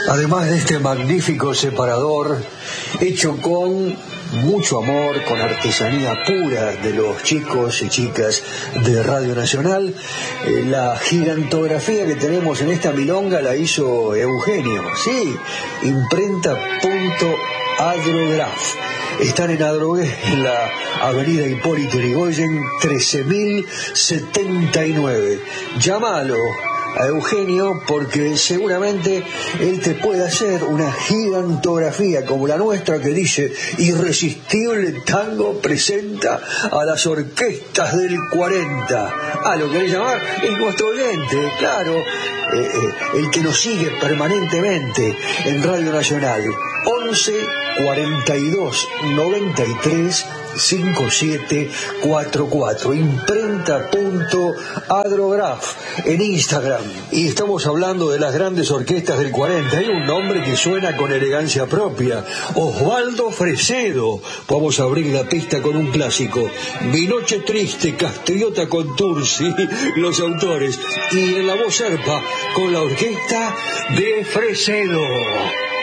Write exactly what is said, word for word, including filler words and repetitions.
Además de este magnífico separador, hecho con mucho amor, con artesanía pura de los chicos y chicas de Radio Nacional, eh, la gigantografía que tenemos en esta milonga la hizo Eugenio, sí, imprenta punto adrograph. Están en Adrogué, en la avenida Hipólito Yrigoyen, trece mil setenta y nueve. Llámalo a Eugenio porque seguramente él te puede hacer una gigantografía como la nuestra que dice: Irresistible Tango presenta a las orquestas del cuarenta. Ah, ¿lo querés llamar? Es nuestro oyente, claro, eh, eh, el que nos sigue permanentemente en Radio Nacional. once cuarenta y dos noventa y tres cincuenta y siete cuarenta y cuatro, imprenta punto adrograph en Instagram. Y estamos hablando de las grandes orquestas del cuarenta. Hay un nombre que suena con elegancia propia: Osvaldo Fresedo. Vamos a abrir la pista con un clásico: Mi noche triste, Castriota con Tursi, los autores, y en la voz serpa con la orquesta de Fresedo.